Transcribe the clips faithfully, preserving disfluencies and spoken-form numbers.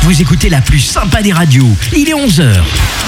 Vous écoutez la plus sympa des radios. Il est onze heures.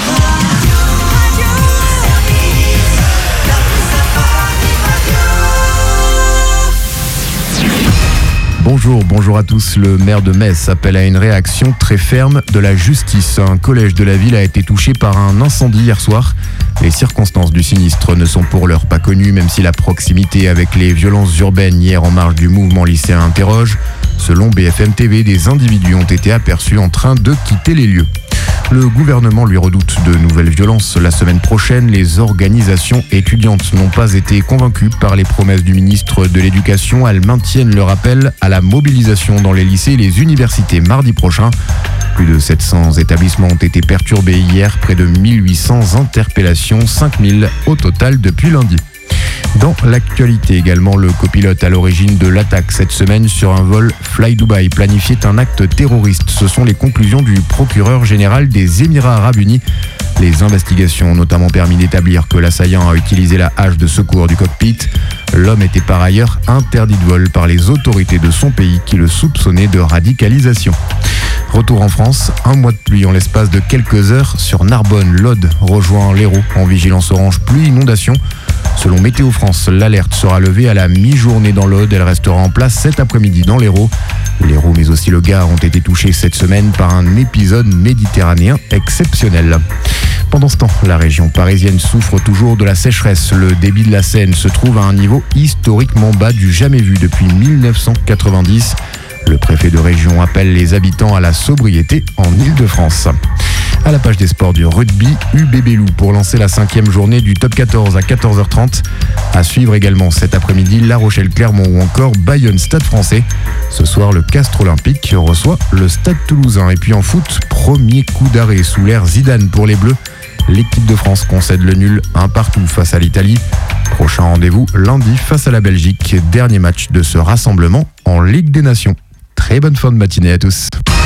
Bonjour, bonjour à tous. Le maire de Metz appelle à une réaction très ferme de la justice. Un collège de la ville a été touché par un incendie hier soir. Les circonstances du sinistre ne sont pour l'heure pas connues, même si la proximité avec les violences urbaines hier en marge du mouvement lycéen interroge. Selon B F M T V, des individus ont été aperçus en train de quitter les lieux. Le gouvernement lui redoute de nouvelles violences la semaine prochaine. Les organisations étudiantes n'ont pas été convaincues par les promesses du ministre de l'Éducation. Elles maintiennent le rappel à la mobilisation dans les lycées et les universités mardi prochain. Plus de sept cents établissements ont été perturbés hier, près de mille huit cents interpellations, cinq mille au total depuis lundi. Dans l'actualité également, le copilote à l'origine de l'attaque cette semaine sur un vol Fly Dubai planifiait un acte terroriste. Ce sont les conclusions du procureur général des Émirats Arabes Unis. Les investigations ont notamment permis d'établir que l'assaillant a utilisé la hache de secours du cockpit. L'homme était par ailleurs interdit de vol par les autorités de son pays qui le soupçonnaient de radicalisation. Retour en France, un mois de pluie en l'espace de quelques heures sur Narbonne. L'Aude rejoint l'Hérault en vigilance orange pluie inondation. Selon Météo France, l'alerte sera levée à la mi-journée dans l'Aude. Elle restera en place cet après-midi dans l'Hérault. L'Hérault mais aussi le Gard ont été touchés cette semaine par un épisode méditerranéen exceptionnel. Pendant ce temps, la région parisienne souffre toujours de la sécheresse. Le débit de la Seine se trouve à un niveau historiquement bas du jamais vu depuis mille neuf cent quatre-vingt-dix. Le préfet de région appelle les habitants à la sobriété en Île-de-France. À la page des sports du rugby, U B B Loup pour lancer la cinquième journée du top quatorze à quatorze heures trente. À suivre également cet après-midi, La Rochelle-Clermont ou encore Bayonne-Stade Français. Ce soir, le Castres Olympique reçoit le Stade Toulousain. Et puis en foot, premier coup d'arrêt sous l'ère Zidane pour les Bleus. L'équipe de France concède le nul un partout face à l'Italie. Prochain rendez-vous lundi face à la Belgique. Dernier match de ce rassemblement en Ligue des Nations. Très bonne fin de matinée à tous.